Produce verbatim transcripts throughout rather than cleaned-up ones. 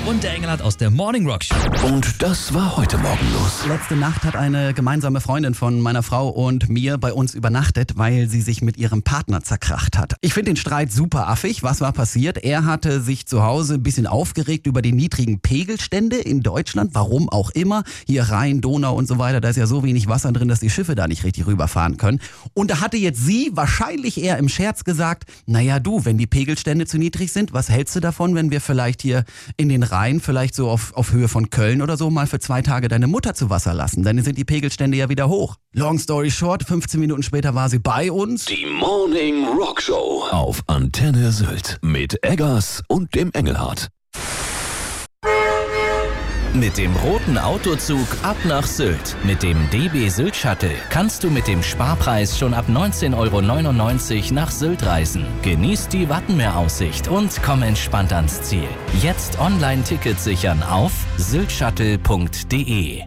und der Engelhardt aus der Morning Rock Show. Und das war heute Morgen los. Letzte Nacht hat eine gemeinsame Freundin von meiner Frau und mir bei uns übernachtet, weil sie sich mit ihrem Partner zerkracht hat. Ich finde den Streit super affig. Was war passiert? Er hatte sich zu Hause ein bisschen aufgeregt über die niedrigen Pegelstände in Deutschland. Warum auch immer. Hier Rhein, Donau und so weiter. Da ist ja so wenig Wasser drin, dass die Schiffe da nicht richtig rüberfahren können. Und da hatte jetzt sie, wahrscheinlich eher im Scherz gesagt, naja du, wenn die Pegelstände zu niedrig sind, was hältst du davon, wenn wir vielleicht hier in den Rhein, vielleicht so auf, auf Höhe von Köln oder so, mal für zwei Tage deine Mutter zu Wasser lassen? Dann sind die Pegelstände ja wieder hoch. Long story short, fünfzehn Minuten später war sie bei uns. Die Morning Rock Show auf Antenne Sylt mit Eggers und dem Engelhardt. Mit dem roten Autozug ab nach Sylt. Mit dem D B Sylt Shuttle kannst du mit dem Sparpreis schon ab neunzehn Euro neunundneunzig nach Sylt reisen. Genieß die Wattenmeeraussicht und komm entspannt ans Ziel. Jetzt Online-Tickets sichern auf syltshuttle punkt de.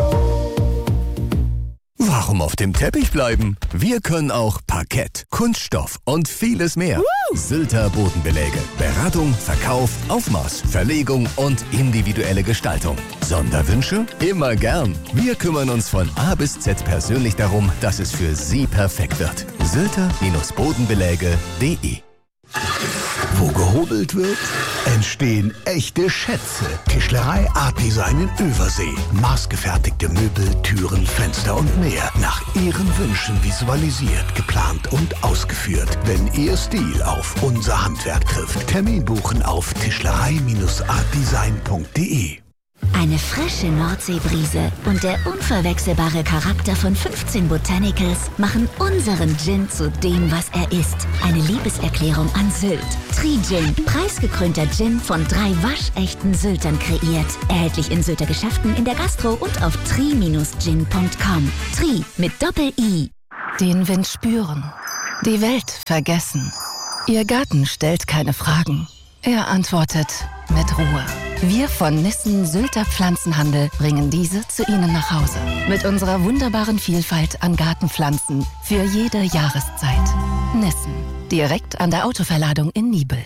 Warum auf dem Teppich bleiben? Wir können auch Parkett, Kunststoff und vieles mehr. Woo! Sylter Bodenbeläge. Beratung, Verkauf, Aufmaß, Verlegung und individuelle Gestaltung. Sonderwünsche? Immer gern. Wir kümmern uns von A bis Z persönlich darum, dass es für Sie perfekt wird. sylter Bodenbeläge punkt de. Wo gehobelt wird, entstehen echte Schätze. Tischlerei Art Design in Översee. Maßgefertigte Möbel, Türen, Fenster und mehr. Nach Ihren Wünschen visualisiert, geplant und ausgeführt. Wenn Ihr Stil auf unser Handwerk trifft. Termin buchen auf tischlerei art design punkt de. Eine frische Nordseebrise und der unverwechselbare Charakter von fünfzehn Botanicals machen unseren Gin zu dem, was er ist. Eine Liebeserklärung an Sylt. Tri-Gin, preisgekrönter Gin von drei waschechten Syltern kreiert. Erhältlich in Sylter Geschäften, in der Gastro und auf tri Bindestrich gin punkt com. Tri mit Doppel-I. Den Wind spüren. Die Welt vergessen. Ihr Garten stellt keine Fragen. Er antwortet mit Ruhe. Wir von Nissen Sylter Pflanzenhandel bringen diese zu Ihnen nach Hause. Mit unserer wunderbaren Vielfalt an Gartenpflanzen für jede Jahreszeit. Nissen. Direkt an der Autoverladung in Niebel.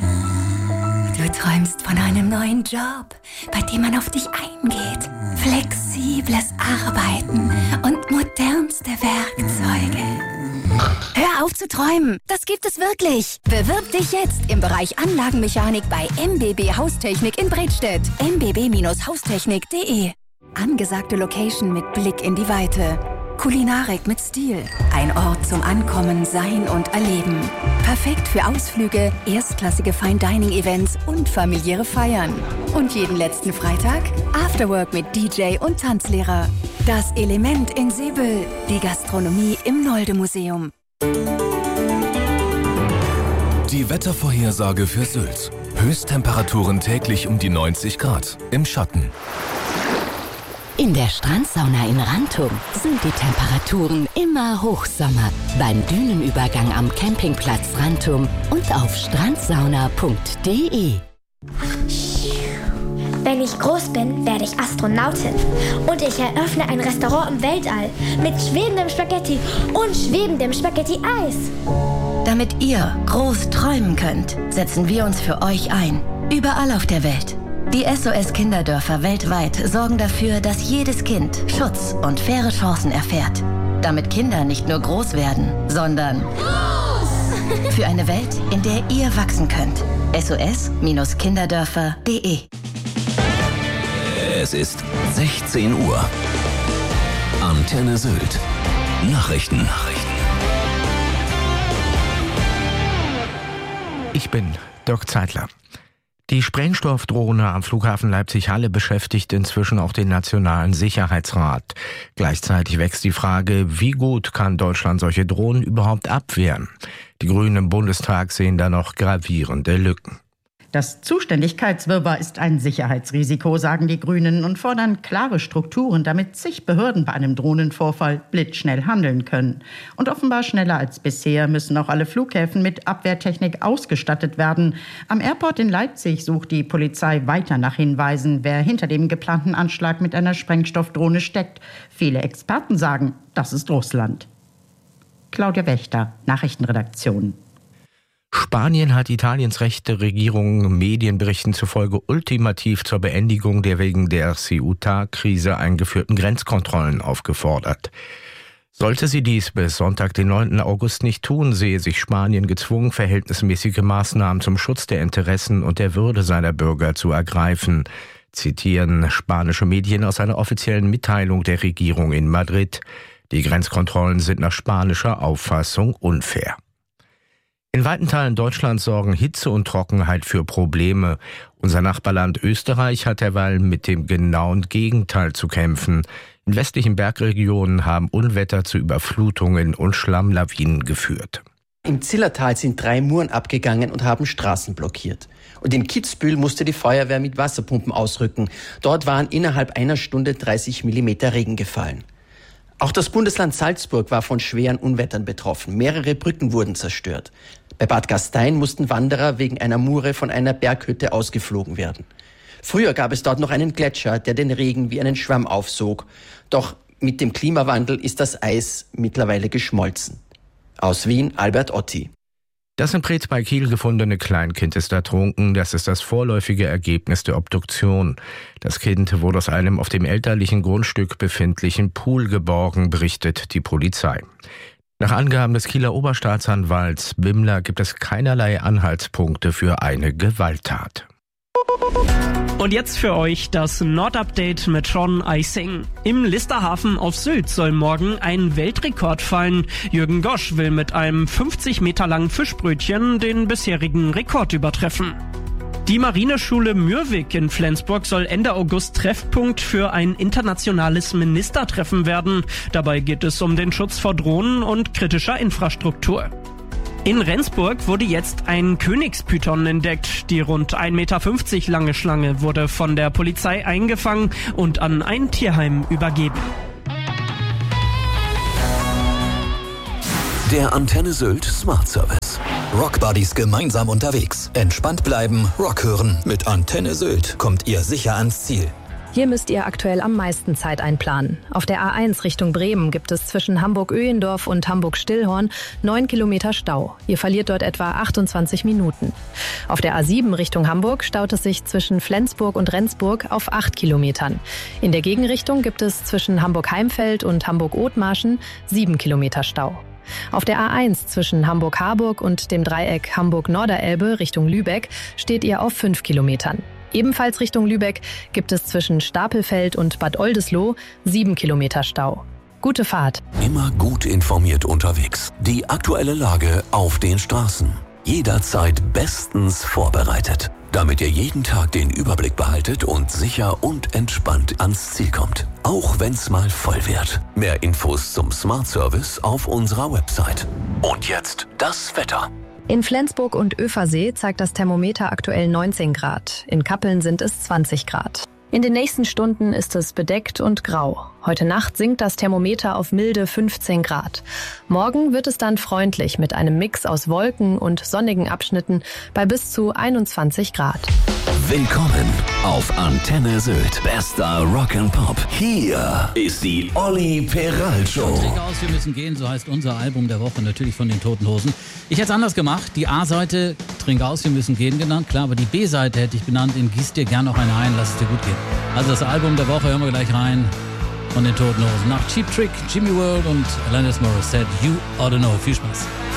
Du träumst von einem neuen Job, bei dem man auf dich eingeht. Flexibles Arbeiten und modernste Werkzeuge. Hör auf zu träumen, das gibt es wirklich. Bewirb dich jetzt im Bereich Anlagenmechanik bei M B B Haustechnik in Bredstedt. m b b haustechnik punkt de. Angesagte Location mit Blick in die Weite. Kulinarik mit Stil. Ein Ort zum Ankommen, Sein und Erleben. Perfekt für Ausflüge, erstklassige Fine-Dining-Events und familiäre Feiern. Und jeden letzten Freitag Afterwork mit D J und Tanzlehrer. Das Element in Seebüll. Die Gastronomie im Nolde-Museum. Die Wettervorhersage für Sylt. Höchsttemperaturen täglich um die neunzig Grad. Im Schatten. In der Strandsauna in Rantum sind die Temperaturen immer Hochsommer. Beim Dünenübergang am Campingplatz Rantum und auf strandsauna punkt de. Wenn ich groß bin, werde ich Astronautin. Und ich eröffne ein Restaurant im Weltall mit schwebendem Spaghetti und schwebendem Spaghetti-Eis. Damit ihr groß träumen könnt, setzen wir uns für euch ein. Überall auf der Welt. Die S O S-Kinderdörfer weltweit sorgen dafür, dass jedes Kind Schutz und faire Chancen erfährt. Damit Kinder nicht nur groß werden, sondern groß! Für eine Welt, in der ihr wachsen könnt. S O S Kinderdörfer punkt de. Es ist sechzehn Uhr. Antenne Sylt. Nachrichten. Nachrichten. Ich bin Dirk Zeitler. Die Sprengstoffdrohne am Flughafen Leipzig-Halle beschäftigt inzwischen auch den Nationalen Sicherheitsrat. Gleichzeitig wächst die Frage, wie gut kann Deutschland solche Drohnen überhaupt abwehren? Die Grünen im Bundestag sehen da noch gravierende Lücken. Das Zuständigkeitswirrwarr ist ein Sicherheitsrisiko, sagen die Grünen und fordern klare Strukturen, damit zig Behörden bei einem Drohnenvorfall blitzschnell handeln können. Und offenbar schneller als bisher müssen auch alle Flughäfen mit Abwehrtechnik ausgestattet werden. Am Airport in Leipzig sucht die Polizei weiter nach Hinweisen, wer hinter dem geplanten Anschlag mit einer Sprengstoffdrohne steckt. Viele Experten sagen, das ist Russland. Claudia Wächter, Nachrichtenredaktion. Spanien hat Italiens rechte Regierung Medienberichten zufolge ultimativ zur Beendigung der wegen der Ceuta-Krise eingeführten Grenzkontrollen aufgefordert. Sollte sie dies bis Sonntag, den neunten August nicht tun, sehe sich Spanien gezwungen, verhältnismäßige Maßnahmen zum Schutz der Interessen und der Würde seiner Bürger zu ergreifen, zitieren spanische Medien aus einer offiziellen Mitteilung der Regierung in Madrid. Die Grenzkontrollen sind nach spanischer Auffassung unfair. In weiten Teilen Deutschlands sorgen Hitze und Trockenheit für Probleme. Unser Nachbarland Österreich hat derweil mit dem genauen Gegenteil zu kämpfen. In westlichen Bergregionen haben Unwetter zu Überflutungen und Schlammlawinen geführt. Im Zillertal sind drei Muren abgegangen und haben Straßen blockiert. Und in Kitzbühel musste die Feuerwehr mit Wasserpumpen ausrücken. Dort waren innerhalb einer Stunde dreißig Millimeter Regen gefallen. Auch das Bundesland Salzburg war von schweren Unwettern betroffen. Mehrere Brücken wurden zerstört. Bei Bad Gastein mussten Wanderer wegen einer Mure von einer Berghütte ausgeflogen werden. Früher gab es dort noch einen Gletscher, der den Regen wie einen Schwamm aufsog. Doch mit dem Klimawandel ist das Eis mittlerweile geschmolzen. Aus Wien, Albert Otti. Das in Preetz bei Kiel gefundene Kleinkind ist ertrunken. Das ist das vorläufige Ergebnis der Obduktion. Das Kind wurde aus einem auf dem elterlichen Grundstück befindlichen Pool geborgen, berichtet die Polizei. Nach Angaben des Kieler Oberstaatsanwalts Bimmler gibt es keinerlei Anhaltspunkte für eine Gewalttat. Und jetzt für euch das Nordupdate mit Sean Eising. Im Listerhafen auf Sylt soll morgen ein Weltrekord fallen. Jürgen Gosch will mit einem fünfzig Meter langen Fischbrötchen den bisherigen Rekord übertreffen. Die Marineschule Mürwik in Flensburg soll Ende August Treffpunkt für ein internationales Ministertreffen werden. Dabei geht es um den Schutz vor Drohnen und kritischer Infrastruktur. In Rendsburg wurde jetzt ein Königspython entdeckt. Die rund ein Meter fünfzig lange Schlange wurde von der Polizei eingefangen und an ein Tierheim übergeben. Der Antenne Sylt Smart Service. Rock Buddies gemeinsam unterwegs. Entspannt bleiben, Rock hören. Mit Antenne Sylt kommt ihr sicher ans Ziel. Hier müsst ihr aktuell am meisten Zeit einplanen. Auf der A eins Richtung Bremen gibt es zwischen Hamburg-Öhendorf und Hamburg-Stillhorn neun Kilometer Stau. Ihr verliert dort etwa achtundzwanzig Minuten. Auf der A sieben Richtung Hamburg staut es sich zwischen Flensburg und Rendsburg auf acht Kilometern. In der Gegenrichtung gibt es zwischen Hamburg-Heimfeld und Hamburg-Othmarschen sieben Kilometer Stau. Auf der A eins zwischen Hamburg-Harburg und dem Dreieck Hamburg-Norderelbe Richtung Lübeck steht ihr auf fünf Kilometern. Ebenfalls Richtung Lübeck gibt es zwischen Stapelfeld und Bad Oldesloe sieben Kilometer Stau. Gute Fahrt. Immer gut informiert unterwegs. Die aktuelle Lage auf den Straßen. Jederzeit bestens vorbereitet, damit ihr jeden Tag den Überblick behaltet und sicher und entspannt ans Ziel kommt. Auch wenn's mal voll wird. Mehr Infos zum Smart Service auf unserer Website. Und jetzt das Wetter. In Flensburg und Översee zeigt das Thermometer aktuell neunzehn Grad. In Kappeln sind es zwanzig Grad. In den nächsten Stunden ist es bedeckt und grau. Heute Nacht sinkt das Thermometer auf milde fünfzehn Grad. Morgen wird es dann freundlich mit einem Mix aus Wolken und sonnigen Abschnitten bei bis zu einundzwanzig Grad. Willkommen auf Antenne Sylt. Bester Rock'n'Pop. Hier ist die Olli Peral Show. Trink aus, wir müssen gehen, so heißt unser Album der Woche, natürlich von den Toten Hosen. Ich hätte es anders gemacht. Die A-Seite, Trink aus, wir müssen gehen genannt, klar, aber die B-Seite hätte ich benannt, in Gieß dir gern noch eine ein, lass es dir gut gehen. Also das Album der Woche hören wir gleich rein von den Toten Hosen. Nach Cheap Trick, Jimmy World und Alanis Morissette, You Oughta Know. Viel Spaß.